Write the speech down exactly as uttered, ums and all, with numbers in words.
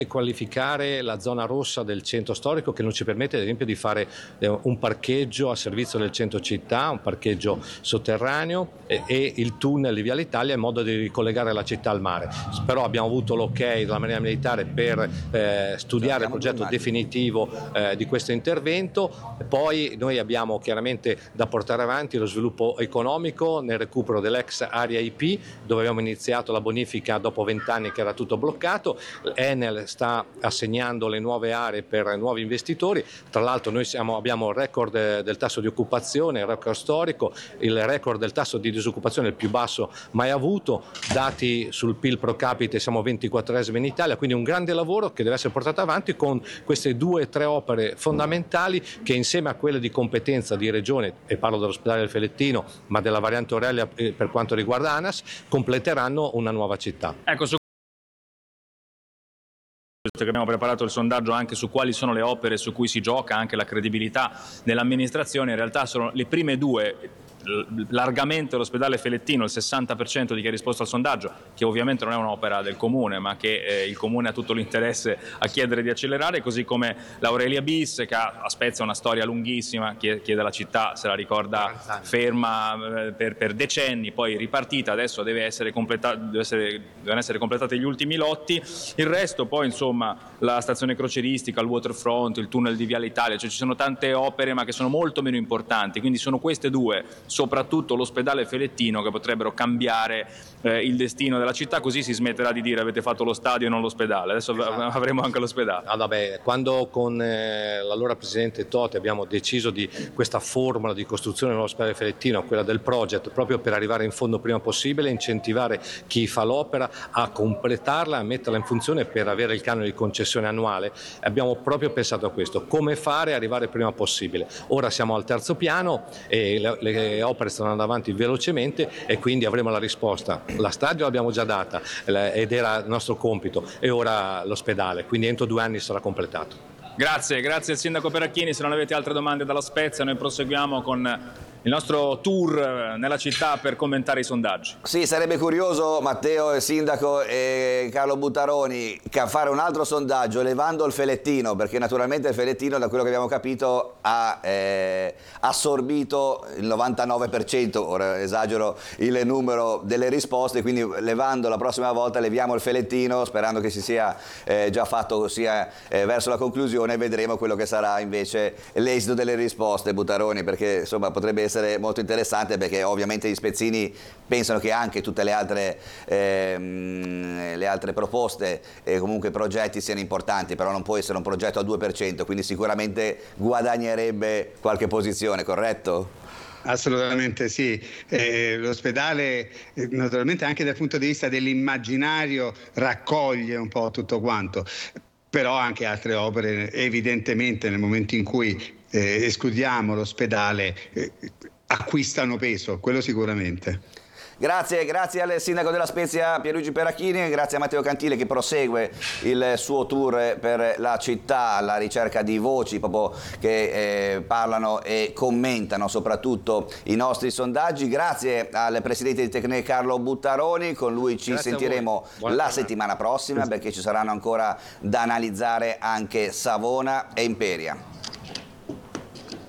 qualificare la zona rossa del centro storico, che non ci permette ad esempio di fare un parcheggio a servizio del centro città, un parcheggio sotterraneo e, e il tunnel di Viale Italia in modo di ricollegare la città al mare. Però abbiamo avuto l'ok della Marina Militare per eh, studiare il progetto definitivo eh, di questo intervento. Poi noi abbiamo chiaramente da portare avanti lo sviluppo economico nel recupero dell'ex area I P, dove abbiamo iniziato la bonifica dopo vent'anni che era tutto bloccato. Enel sta assegnando le nuove aree per nuovi investitori. Tra l'altro noi siamo, abbiamo il record del tasso di occupazione, il record storico, il record del tasso di disoccupazione il più basso mai avuto, dati sul P I L pro capite siamo ventiquattresimi in Italia, quindi un grande lavoro che deve essere portato avanti con queste due o tre opere fondamentali che insieme a quelle di competenza di regione, e parlo dell'ospedale del Felettino ma della variante Aurelia per quanto riguarda ANAS, completeranno una nuova città. Ecco, su che abbiamo preparato il sondaggio anche su quali sono le opere su cui si gioca anche la credibilità dell'amministrazione, in realtà sono le prime due. Largamente l'ospedale Felettino, il sessanta per cento di chi ha risposto al sondaggio, che ovviamente non è un'opera del Comune ma che eh, il Comune ha tutto l'interesse a chiedere di accelerare, così come l'Aurelia bis, che ha a Spezia una storia lunghissima, chiede la città, se la ricorda, ferma eh, per, per decenni, poi ripartita, adesso deve essere completa, deve essere, devono essere completati gli ultimi lotti. Il resto poi insomma la stazione crocieristica, il waterfront, il tunnel di Viale Italia, cioè ci sono tante opere ma che sono molto meno importanti, quindi sono queste due, soprattutto l'ospedale Felettino, che potrebbero cambiare eh, il destino della città, così si smetterà di dire avete fatto lo stadio e non l'ospedale, adesso esatto. Avremo anche l'ospedale. Ah, vabbè, quando con eh, l'allora presidente Totti abbiamo deciso di questa formula di costruzione dell'ospedale Felettino, quella del project, proprio per arrivare in fondo prima possibile, incentivare chi fa l'opera a completarla, a metterla in funzione per avere il canone di concessione annuale, abbiamo proprio pensato a questo, come fare arrivare prima possibile. Ora siamo al terzo piano e le, le opere stanno andando avanti velocemente e quindi avremo la risposta. La strada l'abbiamo già data ed era il nostro compito, e ora l'ospedale, quindi entro due anni sarà completato. Grazie, grazie al sindaco Peracchini. Se non avete altre domande dalla Spezia, noi proseguiamo con il nostro tour nella città per commentare i sondaggi. Sì, sarebbe curioso, Matteo, il sindaco e Carlo Buttaroni, fare un altro sondaggio levando il Felettino, perché naturalmente il Felettino, da quello che abbiamo capito, ha eh, assorbito il novantanove per cento, ora esagero il numero delle risposte, quindi levando la prossima volta leviamo il Felettino, sperando che si sia eh, già fatto sia eh, verso la conclusione, e vedremo quello che sarà invece l'esito delle risposte, Buttaroni, perché insomma potrebbe essere essere molto interessante, perché ovviamente gli spezzini pensano che anche tutte le altre, ehm, le altre proposte e comunque progetti siano importanti, però non può essere un progetto al due per cento, quindi sicuramente guadagnerebbe qualche posizione, corretto? Assolutamente sì, eh, l'ospedale eh, naturalmente anche dal punto di vista dell'immaginario raccoglie un po' tutto quanto, però anche altre opere evidentemente nel momento in cui eh, escludiamo l'ospedale eh, acquistano peso, quello sicuramente. Grazie, grazie al sindaco della Spezia Pierluigi Peracchini, grazie a Matteo Cantile che prosegue il suo tour per la città alla ricerca di voci proprio che eh, parlano e commentano soprattutto i nostri sondaggi. Grazie al presidente di Tecne Carlo Buttaroni, con lui ci grazie sentiremo la settimana prossima perché ci saranno ancora da analizzare anche Savona e Imperia.